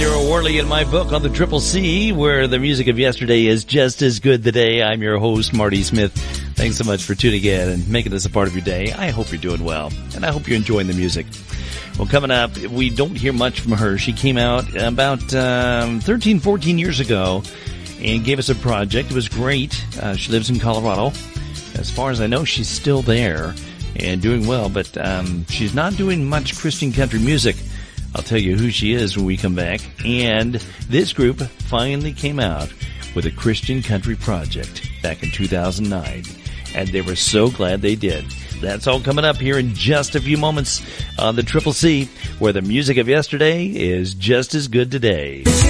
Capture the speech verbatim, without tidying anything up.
Daryl Worley in my book on the Triple C, where the music of yesterday is just as good today. I'm your host, Marty Smith. Thanks so much for tuning in and making this a part of your day. I hope you're doing well, and I hope you're enjoying the music. Well, coming up, we don't hear much from her. She came out about um, thirteen, fourteen years ago and gave us a project. It was great. Uh, she lives in Colorado. As far as I know, she's still there and doing well, but um, she's not doing much Christian country music. I'll tell you who she is when we come back. And this group finally came out with a Christian country project back in two thousand nine. And they were so glad they did. That's all coming up here in just a few moments on the Triple C, where the music of yesterday is just as good today.